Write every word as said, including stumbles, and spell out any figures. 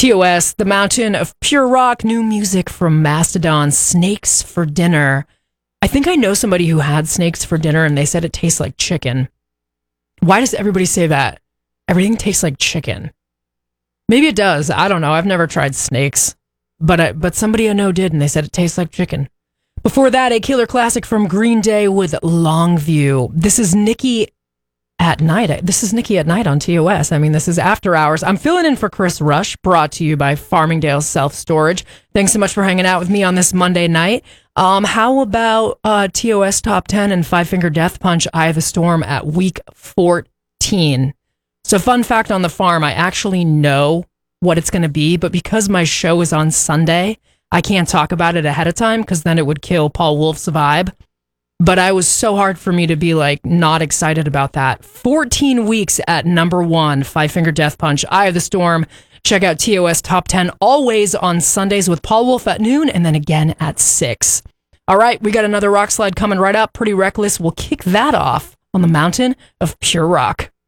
T O S, The Mountain of Pure Rock, new music from Mastodon, Snakes for Dinner. I think I know somebody who had snakes for dinner and they said it tastes like chicken. Why does everybody say that? Everything tastes like chicken. Maybe it does. I don't know. I've never tried snakes, but I, but somebody I know did and they said it tastes like chicken. Before that, a killer classic from Green Day with Longview. This is Nikki at Night. This is Nikki at Night on T O S. I mean, this is After Hours. I'm filling in for Chris Rush, brought to you by Farmingdale Self-Storage. Thanks so much for hanging out with me on this Monday night. Um, how about uh, T O S Top ten and Five Finger Death Punch, Eye of the Storm at week fourteen? So fun fact on the farm, I actually know what it's going to be, but because my show is on Sunday, I can't talk about it ahead of time because then it would kill Paul Wolf's vibe. But I was so hard for me to be like not excited about that. fourteen weeks at number one, Five Finger Death Punch, Eye of the Storm. Check out T O S Top ten always on Sundays with Paul Wolf at noon and then again at six. All right, we got another rock slide coming right up. Pretty Reckless. We'll kick that off on the Mountain of Pure Rock.